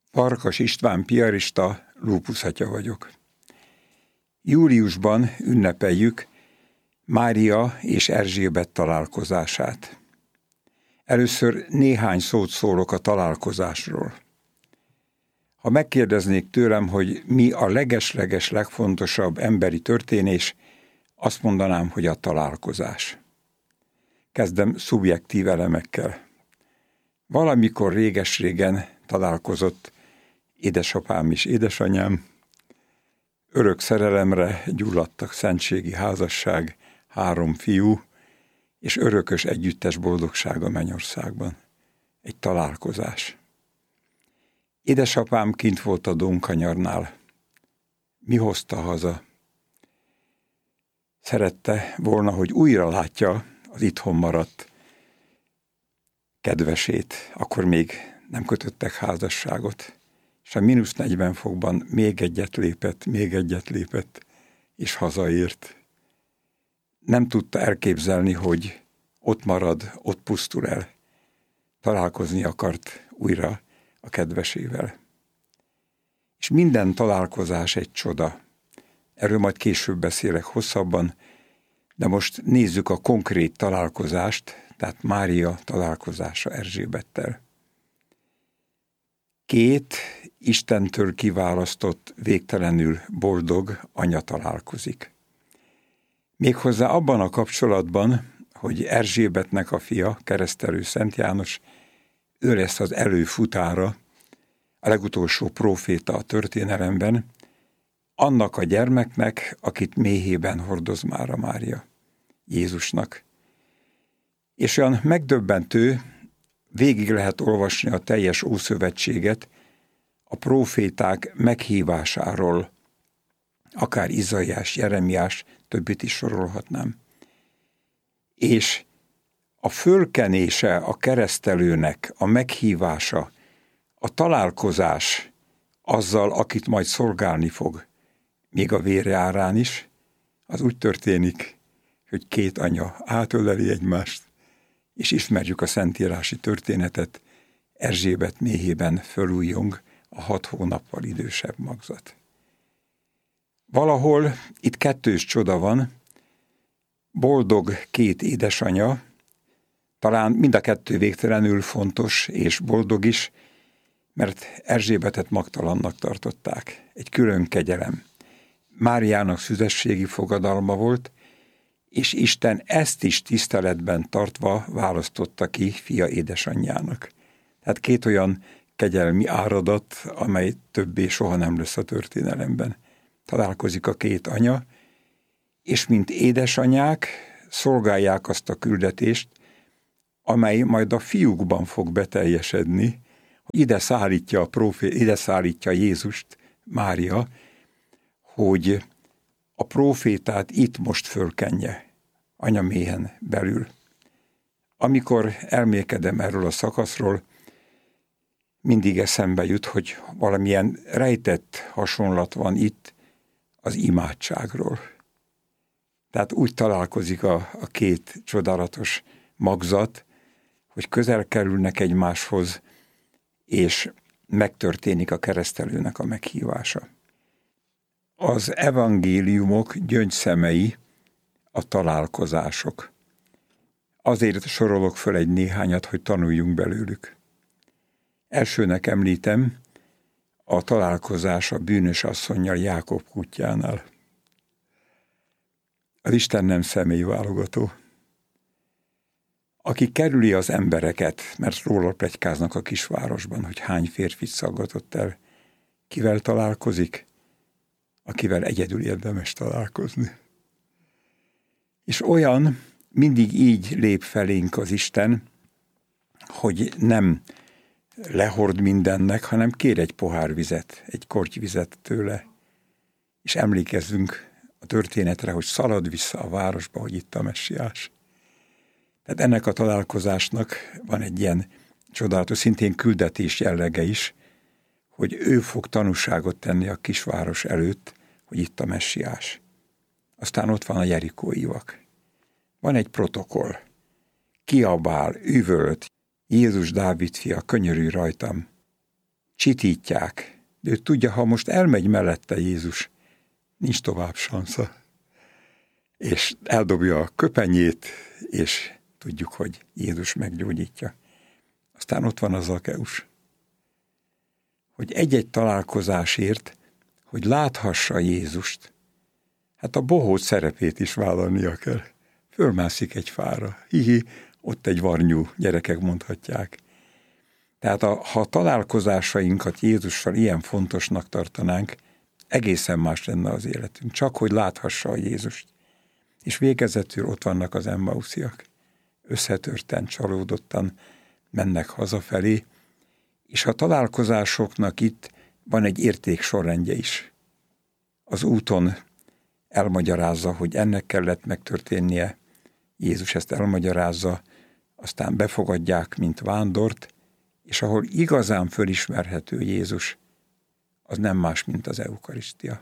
Farkas István piarista, lúpuszatya vagyok. Júliusban ünnepeljük Mária és Erzsébet találkozását. Először néhány szót szólok a találkozásról. Ha megkérdeznék tőlem, hogy mi a leges-leges legfontosabb emberi történés, azt mondanám, hogy a találkozás. Kezdem szubjektív elemekkel. Valamikor réges-régen találkozott édesapám és édesanyám, örök szerelemre gyulladtak szentségi házasság, 3 fiú, és örökös együttes boldogság a mennyországban. Egy találkozás. Édesapám kint volt a Dómkanyarnál. Mi hozta haza? Szerette volna, hogy újra látja az itthon maradt kedvesét. Akkor még nem kötöttek házasságot. És a -40 fokban még egyet lépett, és hazaért. Nem tudta elképzelni, hogy ott marad, ott pusztul el. Találkozni akart újra a kedvesével. És minden találkozás egy csoda. Erről majd később beszélek hosszabban, de most nézzük a konkrét találkozást, tehát Mária találkozása Erzsébettel. 2 Istentől kiválasztott, végtelenül boldog anya találkozik. Méghozzá abban a kapcsolatban, hogy Erzsébetnek a fia, keresztelő Szent János, ő lesz az előfutára, a legutolsó próféta a történelemben, annak a gyermeknek, akit méhében hordoz mára Mária, Jézusnak. És olyan megdöbbentő, végig lehet olvasni a teljes Ószövetséget a próféták meghívásáról, akár Izaiás, Jeremiás, többit is sorolhatnám. És a fölkenése a keresztelőnek, a meghívása, a találkozás azzal, akit majd szolgálni fog, még a vére árán is, az úgy történik, hogy 2 anya átöleli egymást, és ismerjük a szentírási történetet, Erzsébet méhében fölújjong a 6 hónappal idősebb magzat. Valahol itt 2 csoda van, boldog 2 édesanya, talán mind a 2 végtelenül fontos és boldog is, mert Erzsébetet magtalannak tartották. Egy külön kegyelem. Máriának szüzességi fogadalma volt, és Isten ezt is tiszteletben tartva választotta ki fia édesanyjának. Tehát 2 olyan kegyelmi áradat, amely többé soha nem lesz a történelemben. Találkozik a 2 anya, és mint édesanyák szolgálják azt a küldetést, amely majd a fiúkban fog beteljesedni, hogy ide szállítja Jézust, Mária, hogy a prófétát itt most fölkenje, anyaméhen belül. Amikor elmélkedem erről a szakaszról, mindig eszembe jut, hogy valamilyen rejtett hasonlat van itt az imádságról. Tehát úgy találkozik a 2 csodálatos magzat, hogy közel kerülnek egymáshoz, és megtörténik a keresztelőnek a meghívása. Az evangéliumok gyöngyszemei a találkozások. Azért sorolok föl egy néhányat, hogy tanuljunk belőlük. Elsőnek említem a találkozás a bűnös asszonnyal Jákob kutyánál. Az Isten nem személyválogató. Aki kerüli az embereket, mert róla pletykáznak a kisvárosban, hogy hány férfit szaggatott el, kivel találkozik? Akivel egyedül érdemes találkozni. És olyan, mindig így lép felénk az Isten, hogy nem lehord mindennek, hanem kér egy pohár vizet, egy kortyvizet tőle, és emlékezzünk a történetre, hogy szalad vissza a városba, hogy itt a messiás. Tehát ennek a találkozásnak van egy ilyen csodálatos, szintén küldetés jellege is, hogy ő fog tanúságot tenni a kisváros előtt, hogy itt a messiás. Aztán ott van a jerikói ivak. Van egy protokoll. Kiabál, üvölt, Jézus Dávid fia, könyörülj rajtam. csitítják, de ő tudja, ha most elmegy mellette Jézus, nincs tovább sansza. És eldobja a köpenyét, és tudjuk, hogy Jézus meggyógyítja. Aztán ott van a Zakeusz, hogy egy-egy találkozásért, hogy láthassa Jézust, hát a bohóc szerepét is vállalnia kell. Fölmászik egy fára. Hihi, ott egy varnyú, gyerekek mondhatják. Tehát ha a találkozásainkat Jézussal ilyen fontosnak tartanánk, egészen más lenne az életünk, csak hogy láthassa a Jézust. És végezetül ott vannak az emmausziak. Összetörten, csalódottan mennek hazafelé, és a találkozásoknak itt van egy értéksorrendje is. Az úton elmagyarázza, hogy ennek kellett megtörténnie, Jézus ezt elmagyarázza, aztán befogadják, mint vándort, és ahol igazán fölismerhető Jézus, az nem más, mint az eukarisztia.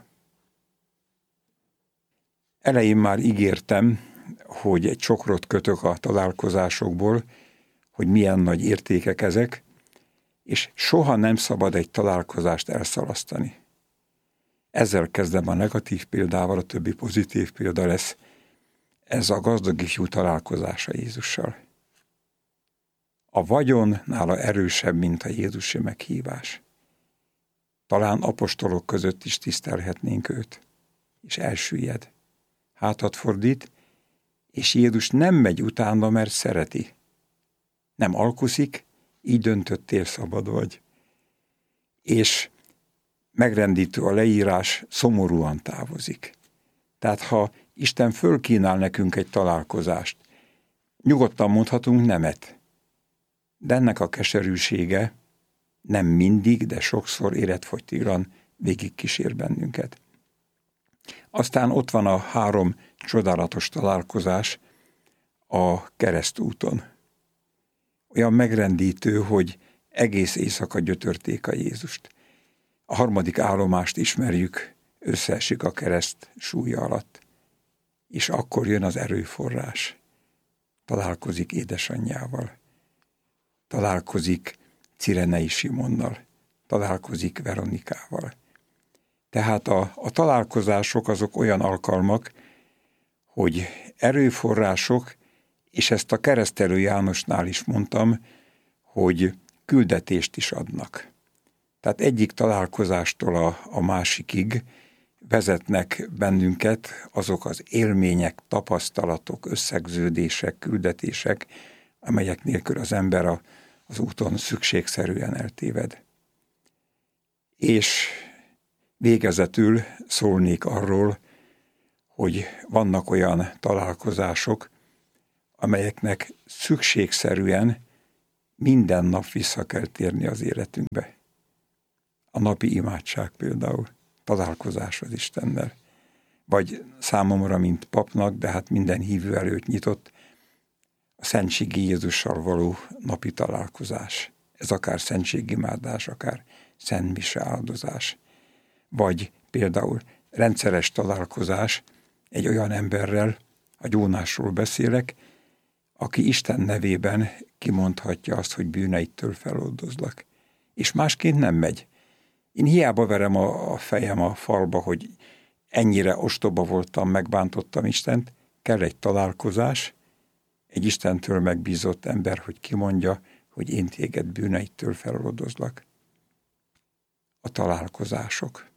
Elején már ígértem, hogy egy csokrot kötök a találkozásokból, hogy milyen nagy értékek ezek, és soha nem szabad egy találkozást elszalasztani. Ezzel kezdem a negatív példával, a többi pozitív példa lesz. Ez a gazdag ifjú találkozása Jézussal. A vagyon nála erősebb, mint a Jézusi meghívás. Talán apostolok között is tisztelhetnénk őt, és elsüllyed. Hátat fordít, és Jézus nem megy utána, mert szereti. Nem alkuszik, így döntöttél, szabad vagy. És megrendítő a leírás, szomorúan távozik. Tehát ha Isten fölkínál nekünk egy találkozást, nyugodtan mondhatunk nemet. De ennek a keserűsége nem mindig, de sokszor életfogytiglan végig kísér bennünket. Aztán ott van a 3 csodálatos találkozás a keresztúton. Olyan megrendítő, hogy egész éjszaka gyötörték a Jézust. A 3. állomást ismerjük, összeesik a kereszt súlya alatt. És akkor jön az erőforrás. Találkozik édesanyjával. Találkozik Cirenei Simonnal. Találkozik Veronikával. Tehát a találkozások azok olyan alkalmak, hogy erőforrások, és ezt a Keresztelő Jánosnál is mondtam, hogy küldetést is adnak. Tehát egyik találkozástól a másikig vezetnek bennünket azok az élmények, tapasztalatok, összegződések, küldetések, amelyek nélkül az ember az úton szükségszerűen eltéved. És végezetül szólnék arról, hogy vannak olyan találkozások, amelyeknek szükségszerűen minden nap vissza kell térni az életünkbe. A napi imádság például, találkozás az Istennel. Vagy számomra, mint papnak, de hát minden hívő előtt nyitott, a szentségi Jézussal való napi találkozás. Ez akár szentségimádás, akár szentmise áldozás. Vagy például rendszeres találkozás egy olyan emberrel, a Jónásról beszélek, aki Isten nevében kimondhatja azt, hogy bűneittől feloldozlak. És másként nem megy. Én hiába verem a fejem a falba, hogy ennyire ostoba voltam, megbántottam Istent, kell egy találkozás, egy Istentől megbízott ember, hogy kimondja, hogy én téged bűneittől feloldozlak. A találkozások.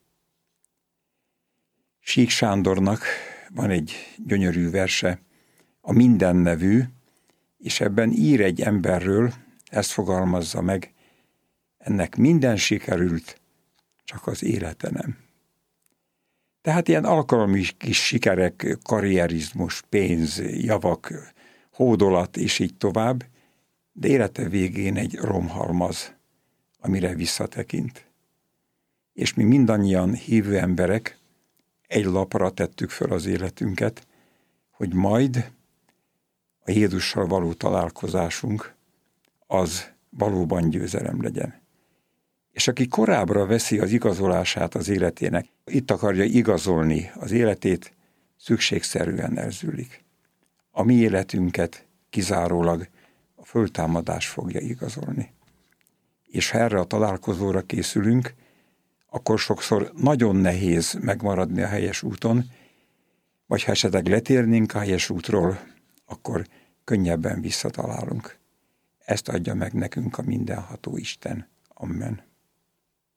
Sík Sándornak van egy gyönyörű verse, a Minden nevű, és ebben ír egy emberről, ezt fogalmazza meg, ennek minden sikerült, csak az élete nem. Tehát ilyen alkalmi kis sikerek, karrierizmus, pénz, javak, hódolat és így tovább, de élete végén egy romhalmaz, amire visszatekint. És mi mindannyian hívő emberek egy lapra tettük föl az életünket, hogy majd a Jézussal való találkozásunk az valóban győzelem legyen. És aki korábbra veszi az igazolását az életének, itt akarja igazolni az életét, szükségszerűen elzűlik. A mi életünket kizárólag a föltámadás fogja igazolni. és ha erre a találkozóra készülünk, akkor sokszor nagyon nehéz megmaradni a helyes úton, vagy ha esetleg letérnénk a helyes útról, akkor könnyebben visszatalálunk. Ezt adja meg nekünk a mindenható Isten. Amen.